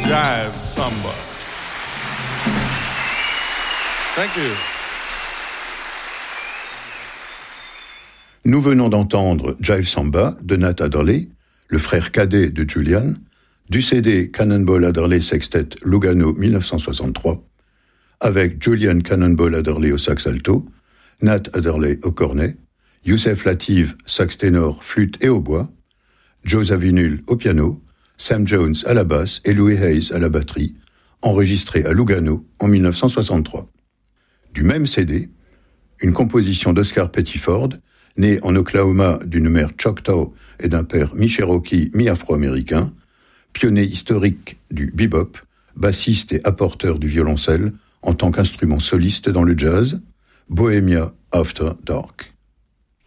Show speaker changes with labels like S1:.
S1: Jive Samba. Thank you.
S2: Nous venons d'entendre Jive Samba de Nat Adderley, le frère cadet de Julian, du CD Cannonball Adderley Sextet Lugano 1963, avec Julian Cannonball Adderley au sax alto, Nat Adderley au cornet, Youssef Latif, sax ténor, flûte et hautbois, Joe Zawinul au piano, Sam Jones à la basse et Louis Hayes à la batterie, enregistré à Lugano en 1963. Du même CD, une composition d'Oscar Pettiford, né en Oklahoma d'une mère Choctaw et d'un père mi-cherokee, mi-afro-américain, pionnier historique du bebop, bassiste et apporteur du violoncelle en tant qu'instrument soliste dans le jazz, Bohemia After Dark.